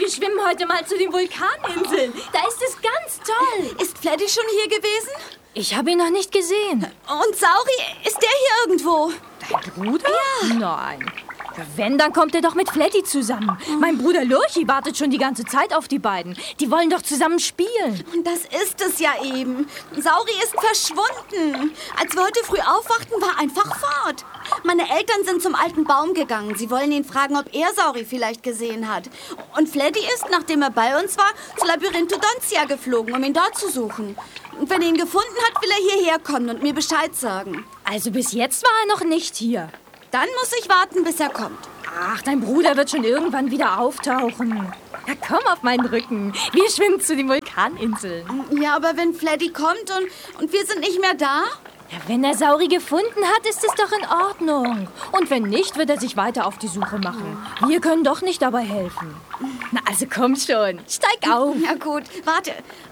Wir schwimmen heute mal zu den Vulkaninseln. Da ist es ganz toll. Ist Fleddy schon hier gewesen? Ich habe ihn noch nicht gesehen. Und Sauri, ist der hier irgendwo? Dein Bruder? Ja. Nein. Wenn, dann kommt er doch mit Fleddy zusammen. Mein Bruder Lurchi wartet schon die ganze Zeit auf die beiden. Die wollen doch zusammen spielen. Und das ist es ja eben. Sauri ist verschwunden. Als wir heute früh aufwachten, war er einfach fort. Meine Eltern sind zum alten Baum gegangen. Sie wollen ihn fragen, ob er Sauri vielleicht gesehen hat. Und Fleddy ist, nachdem er bei uns war, zu Labyrintho Doncia geflogen, um ihn dort zu suchen. Und wenn er ihn gefunden hat, will er hierher kommen und mir Bescheid sagen. Also bis jetzt war er noch nicht hier. Dann muss ich warten, bis er kommt. Ach, dein Bruder wird schon irgendwann wieder auftauchen. Ja, komm auf meinen Rücken. Wir schwimmen zu den Vulkaninseln. Ja, aber wenn Fleddy kommt und wir sind nicht mehr da? Ja, wenn er Sauri gefunden hat, ist es doch in Ordnung. Und wenn nicht, wird er sich weiter auf die Suche machen. Wir können doch nicht dabei helfen. Na, also komm schon. Steig auf. Ja gut, warte.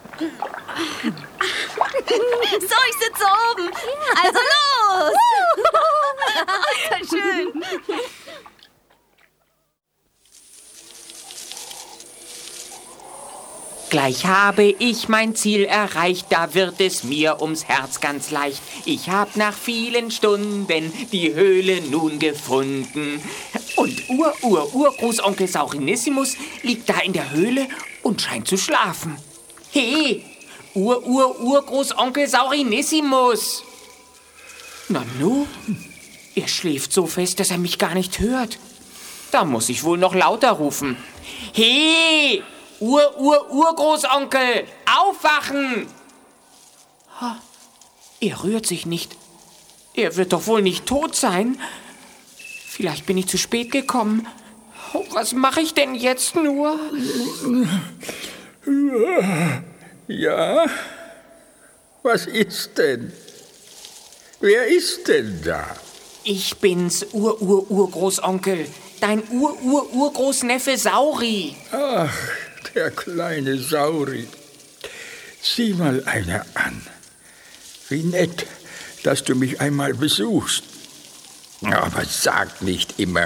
So, ich sitze oben. Ja. Also los! Oh, so schön. Gleich habe ich mein Ziel erreicht, da wird es mir ums Herz ganz leicht. Ich hab nach vielen Stunden die Höhle nun gefunden. Und Urgroßonkel Saurinissimus liegt da in der Höhle und scheint zu schlafen. Hey, Urgroßonkel Saurinissimus! Na nu, er schläft so fest, dass er mich gar nicht hört. Da muss ich wohl noch lauter rufen. Hey, Urgroßonkel, aufwachen! Er rührt sich nicht. Er wird doch wohl nicht tot sein. Vielleicht bin ich zu spät gekommen. Oh, was mache ich denn jetzt nur? Ja? Was ist denn? Wer ist denn da? Ich bin's, Urgroßonkel. Dein Urgroßneffe Sauri. Ach, der kleine Sauri. Sieh mal einer an. Wie nett, dass du mich einmal besuchst. Aber sag nicht immer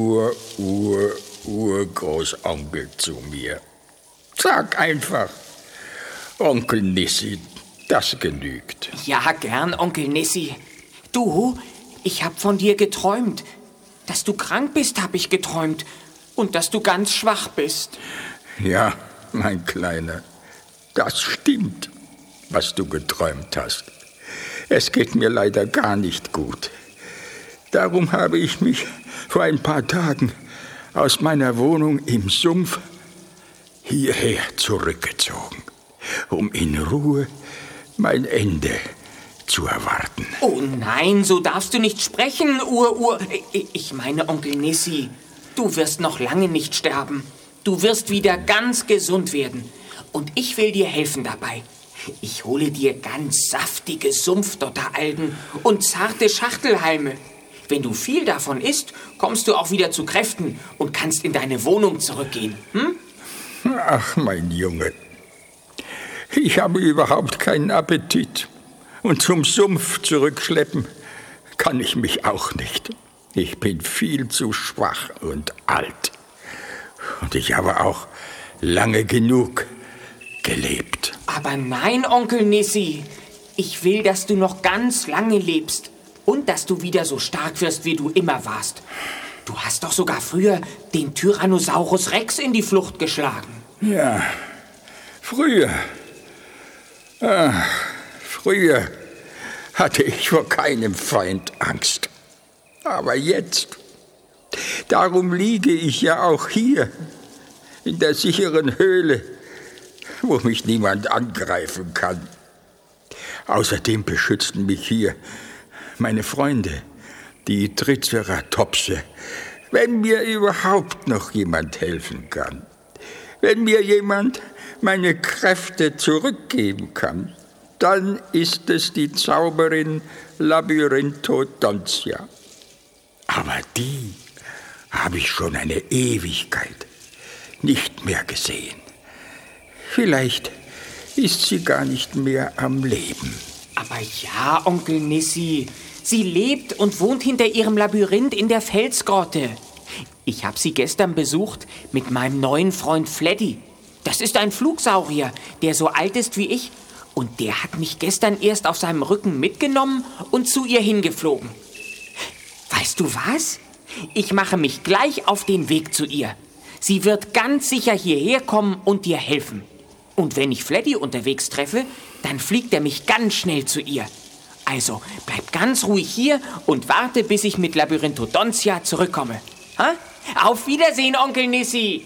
Urgroßonkel zu mir. Sag einfach Onkel Nissi, das genügt. Ja, gern, Onkel Nissi. Du, ich hab von dir geträumt. Dass du krank bist, hab ich geträumt. Und dass du ganz schwach bist. Ja, mein Kleiner, das stimmt, was du geträumt hast. Es geht mir leider gar nicht gut. Darum habe ich mich vor ein paar Tagen aus meiner Wohnung im Sumpf hierher zurückgezogen, um in Ruhe mein Ende zu erwarten. Oh nein, so darfst du nicht sprechen, Ich meine, Onkel Nissi, du wirst noch lange nicht sterben. Du wirst wieder ganz gesund werden. Und ich will dir helfen dabei. Ich hole dir ganz saftige Sumpfdotteralgen und zarte Schachtelhalme. Wenn du viel davon isst, kommst du auch wieder zu Kräften und kannst in deine Wohnung zurückgehen. Hm? Ach, mein Junge, ich habe überhaupt keinen Appetit. Und zum Sumpf zurückschleppen kann ich mich auch nicht. Ich bin viel zu schwach und alt. Und ich habe auch lange genug gelebt. Aber nein, Onkel Nissi. Ich will, dass du noch ganz lange lebst. Und dass du wieder so stark wirst, wie du immer warst. Du hast doch sogar früher den Tyrannosaurus Rex in die Flucht geschlagen. Ja, früher. Früher hatte ich vor keinem Feind Angst. Aber jetzt, darum liege ich ja auch hier, in der sicheren Höhle, wo mich niemand angreifen kann. Außerdem beschützten mich hier meine Freunde, die Triceratopse, wenn mir überhaupt noch jemand helfen kann. Wenn mir jemand meine Kräfte zurückgeben kann, dann ist es die Zauberin Labyrintho Doncia. Aber die habe ich schon eine Ewigkeit nicht mehr gesehen. Vielleicht ist sie gar nicht mehr am Leben. Aber ja, Onkel Nissi, sie lebt und wohnt hinter ihrem Labyrinth in der Felsgrotte. Ich habe sie gestern besucht mit meinem neuen Freund Fleddy. Das ist ein Flugsaurier, der so alt ist wie ich. Und der hat mich gestern erst auf seinem Rücken mitgenommen und zu ihr hingeflogen. Weißt du was? Ich mache mich gleich auf den Weg zu ihr. Sie wird ganz sicher hierher kommen und dir helfen. Und wenn ich Fleddy unterwegs treffe, dann fliegt er mich ganz schnell zu ihr. Also bleib ganz ruhig hier und warte, bis ich mit Labyrinthodontia zurückkomme. Ha? Auf Wiedersehen, Onkel Nissi!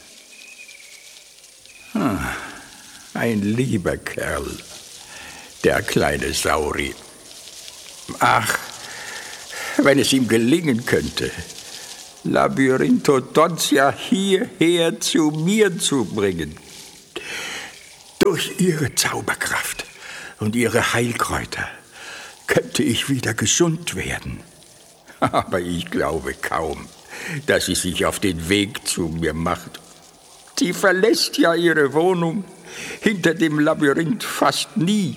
Ein lieber Kerl, der kleine Sauri. Ach, wenn es ihm gelingen könnte, Labyrinthodontia hierher zu mir zu bringen. Durch ihre Zauberkraft und ihre Heilkräuter könnte ich wieder gesund werden. Aber ich glaube kaum, dass sie sich auf den Weg zu mir macht. Sie verlässt ja ihre Wohnung hinter dem Labyrinth fast nie.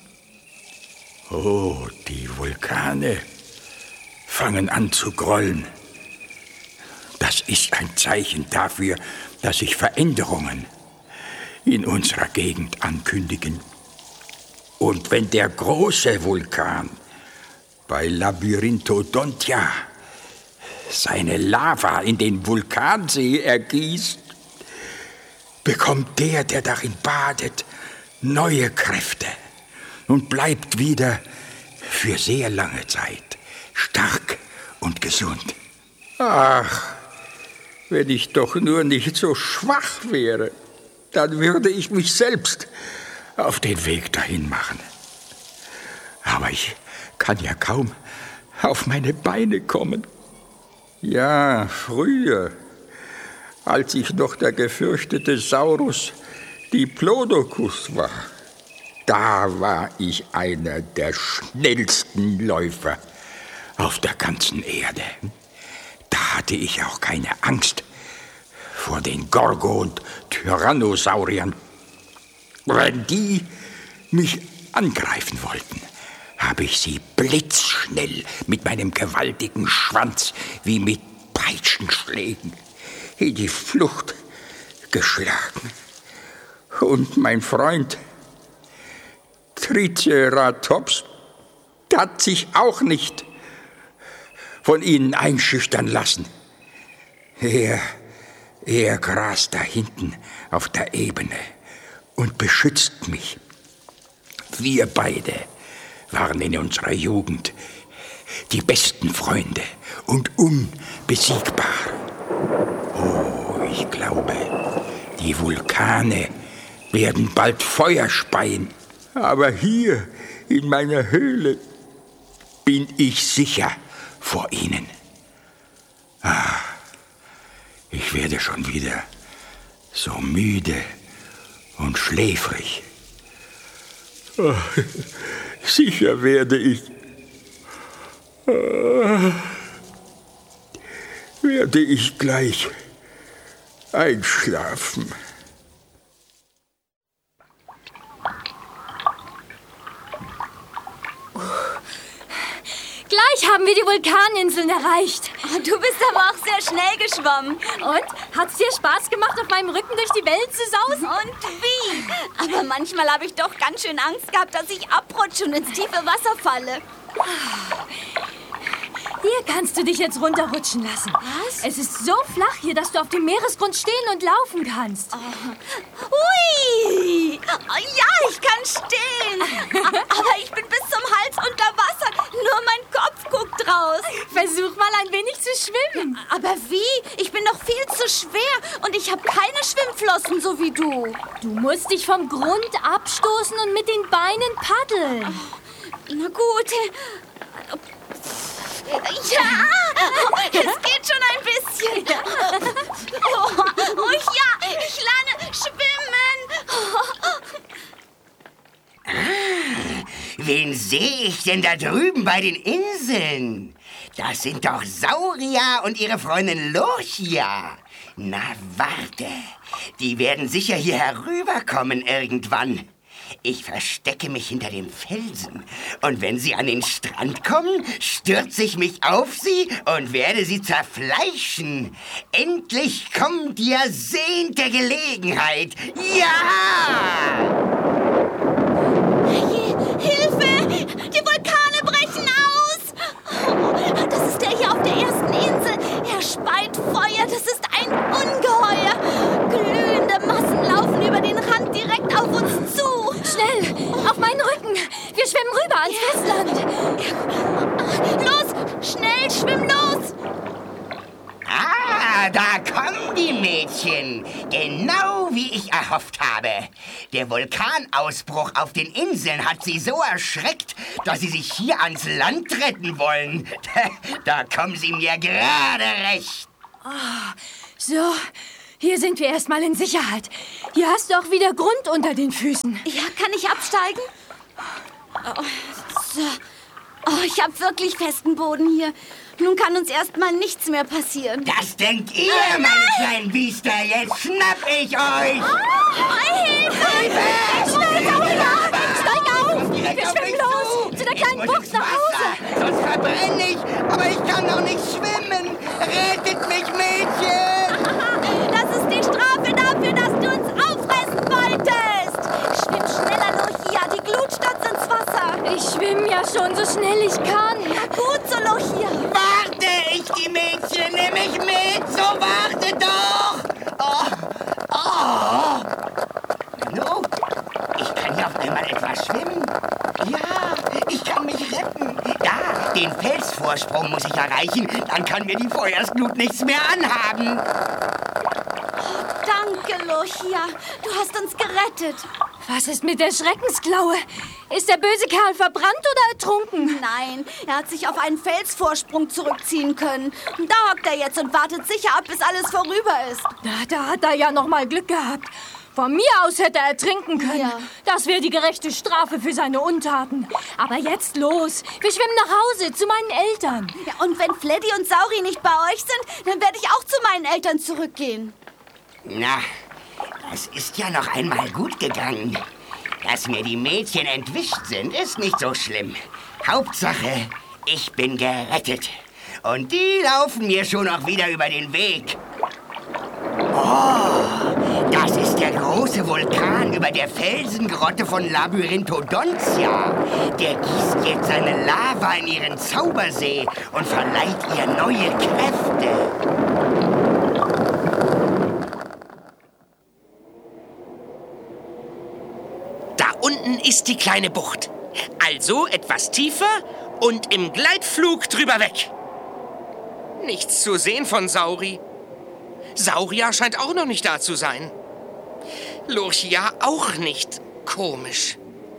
Oh, die Vulkane fangen an zu grollen. Das ist ein Zeichen dafür, dass sich Veränderungen in unserer Gegend ankündigen. Und wenn der große Vulkan bei Labyrinthodontia seine Lava in den Vulkansee ergießt, bekommt der darin badet, neue Kräfte und bleibt wieder für sehr lange Zeit stark und gesund. Ach, wenn ich doch nur nicht so schwach wäre, dann würde ich mich selbst auf den Weg dahin machen. Aber ich kann ja kaum auf meine Beine kommen. Ja, früher, als ich noch der gefürchtete Saurus Diplodocus war, da war ich einer der schnellsten Läufer auf der ganzen Erde. Da hatte ich auch keine Angst vor den Gorgo- und Tyrannosauriern. Wenn die mich angreifen wollten, habe ich sie blitzschnell mit meinem gewaltigen Schwanz wie mit Peitschenschlägen in die Flucht geschlagen. Und mein Freund Triceratops hat sich auch nicht von ihnen einschüchtern lassen. Er grast da hinten auf der Ebene und beschützt mich. Wir beide waren in unserer Jugend die besten Freunde und unbesiegbar. Oh, ich glaube, die Vulkane werden bald Feuer speien. Aber hier in meiner Höhle bin ich sicher vor ihnen. Ich werde schon wieder so müde und schläfrig. Sicher werde ich gleich einschlafen. Gleich haben wir die Vulkaninseln erreicht. Oh, du bist aber auch sehr schnell geschwommen. Und? Hat's dir Spaß gemacht, auf meinem Rücken durch die Welt zu sausen? Und wie? Aber manchmal habe ich doch ganz schön Angst gehabt, dass ich abrutsche und ins tiefe Wasser falle. Hier kannst du dich jetzt runterrutschen lassen. Was? Es ist so flach hier, dass du auf dem Meeresgrund stehen und laufen kannst. Hui! Ja, ich kann stehen. Aber ich bin bis zum Hals unter Wasser. Nur mein Kopf guckt raus. Versuch mal ein wenig zu schwimmen. Aber wie? Ich bin doch viel zu schwer und ich habe keine Schwimmflossen, so wie du. Du musst dich vom Grund abstoßen und mit den Beinen paddeln. Na gut. Ja, es geht schon ein bisschen. Oh ja, ich lerne schwimmen. Wen sehe ich denn da drüben bei den Inseln? Das sind doch Saurier und ihre Freundin Lurchia. Na, warte. Die werden sicher hier herüberkommen irgendwann. Ich verstecke mich hinter dem Felsen. Und wenn Sie an den Strand kommen, stürze ich mich auf Sie und werde Sie zerfleischen. Endlich kommt die ersehnte Gelegenheit. Ja! Hilfe! Die Vulkane brechen aus! Oh, das ist der hier auf der ersten Insel. Er speit Feuer. Das ist ein Ungeheuer. Glühende Massen laufen über den Rand direkt auf uns zu. Schnell, auf meinen Rücken. Wir schwimmen rüber ans Festland. Los, schnell, schwimm los. Ah, da kommen die Mädchen. Genau wie ich erhofft habe. Der Vulkanausbruch auf den Inseln hat sie so erschreckt, dass sie sich hier ans Land retten wollen. Da kommen sie mir gerade recht. So, hier sind wir erstmal in Sicherheit. Hier hast du auch wieder Grund unter den Füßen. Ja, kann ich absteigen? Oh, so. Oh, ich habe wirklich festen Boden hier. Nun kann uns erstmal nichts mehr passieren. Das denkt ihr, meine kleinen Biester. Jetzt schnapp ich euch. Hilfe! Steig auf! Wir schwimmen los! Zu der kleinen Bucht nach Hause! Sonst verbrenne ich. Aber ich kann noch nicht schwimmen. Rettet mich, Mädchen! Das ist die Strafe dafür, dass du uns auffressen wolltest. Schwimm schneller, Lochia. Die Glut stürzt ins Wasser. Ich schwimme ja schon so schnell ich kann. Na gut, so Lochia. Warte, die Mädchen, nimm mich mit. So, warte doch. No, ich kann hier auf einmal etwas schwimmen. Ja, ich kann mich retten. Da, den Felsvorsprung muss ich erreichen. Dann kann mir die Feuersglut nichts mehr anhaben. Danke, Lochia. Du hast uns gerettet. Was ist mit der Schreckensklaue? Ist der böse Kerl verbrannt oder ertrunken? Nein, er hat sich auf einen Felsvorsprung zurückziehen können. Und da hockt er jetzt und wartet sicher ab, bis alles vorüber ist. Da hat er ja noch mal Glück gehabt. Von mir aus hätte er ertrinken können. Ja. Das wäre die gerechte Strafe für seine Untaten. Aber jetzt los. Wir schwimmen nach Hause zu meinen Eltern. Ja, und wenn Fleddy und Sauri nicht bei euch sind, dann werde ich auch zu meinen Eltern zurückgehen. Na, das ist ja noch einmal gut gegangen. Dass mir die Mädchen entwischt sind, ist nicht so schlimm. Hauptsache, ich bin gerettet. Und die laufen mir schon auch wieder über den Weg. Oh, das ist der große Vulkan über der Felsengrotte von Labyrinthodontia. Der gießt jetzt seine Lava in ihren Zaubersee und verleiht ihr neue Kräfte. Unten ist die kleine Bucht. Also etwas tiefer und im Gleitflug drüber weg. Nichts zu sehen von Sauri. Sauria scheint auch noch nicht da zu sein. Lurchia auch nicht. Komisch.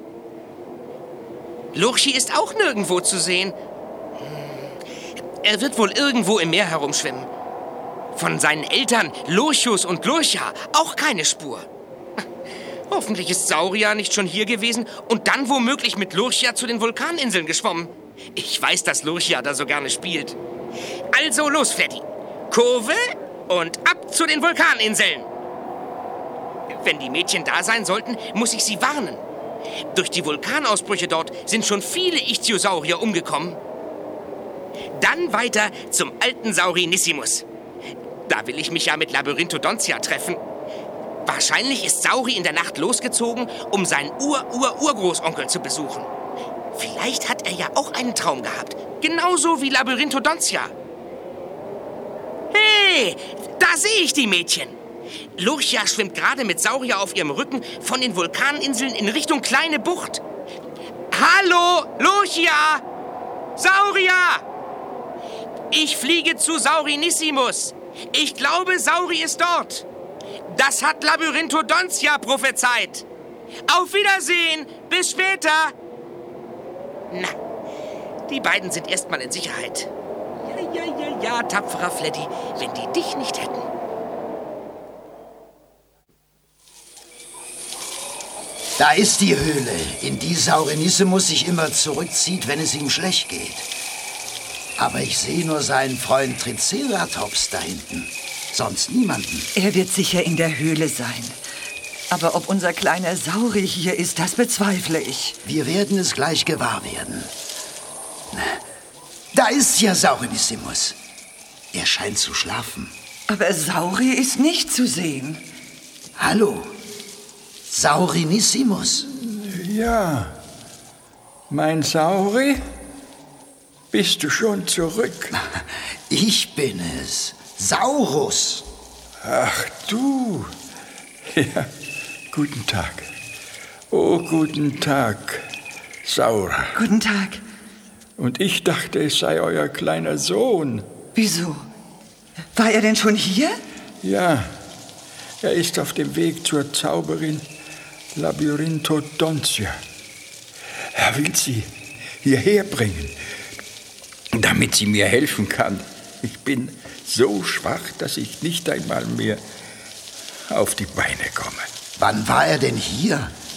Lurchi ist auch nirgendwo zu sehen. Er wird wohl irgendwo im Meer herumschwimmen. Von seinen Eltern Lurchus und Lurcha auch keine Spur. Hoffentlich ist Sauria nicht schon hier gewesen und dann womöglich mit Lurchia zu den Vulkaninseln geschwommen. Ich weiß, dass Lurchia da so gerne spielt. Also los, Fleddy. Kurve und ab zu den Vulkaninseln. Wenn die Mädchen da sein sollten, muss ich sie warnen. Durch die Vulkanausbrüche dort sind schon viele Ichthyosaurier umgekommen. Dann weiter zum alten Saurinissimus. Da will ich mich ja mit Labyrinthodontia treffen. Wahrscheinlich ist Sauri in der Nacht losgezogen, um seinen Urgroßonkel zu besuchen. Vielleicht hat er ja auch einen Traum gehabt. Genauso wie Labyrinthodontia. Hey, da sehe ich die Mädchen. Lurchia schwimmt gerade mit Saurier auf ihrem Rücken von den Vulkaninseln in Richtung kleine Bucht. Hallo, Lurchia! Sauria! Ich fliege zu Saurinissimus. Ich glaube, Sauri ist dort. Das hat Labyrinthodontia prophezeit. Auf Wiedersehen. Bis später. Na, die beiden sind erstmal in Sicherheit. Ja, tapferer Fleddy, wenn die dich nicht hätten. Da ist die Höhle, in die Saurinissimus sich immer zurückzieht, wenn es ihm schlecht geht. Aber ich sehe nur seinen Freund Triceratops da hinten. Sonst niemanden. Er wird sicher in der Höhle sein. Aber ob unser kleiner Sauri hier ist, das bezweifle ich. Wir werden es gleich gewahr werden. Da ist ja Saurinissimus. Er scheint zu schlafen. Aber Sauri ist nicht zu sehen. Hallo, Saurinissimus. Ja, mein Sauri? Bist du schon zurück? Ich bin es, Saurus. Ach du. Ja, guten Tag. Oh, guten Tag, Saura. Guten Tag. Und ich dachte, es sei euer kleiner Sohn. Wieso? War er denn schon hier? Ja, er ist auf dem Weg zur Zauberin Labyrinthodontia. Er will sie hierher bringen, damit sie mir helfen kann. Ich bin so schwach, dass ich nicht einmal mehr auf die Beine komme. Wann war er denn hier?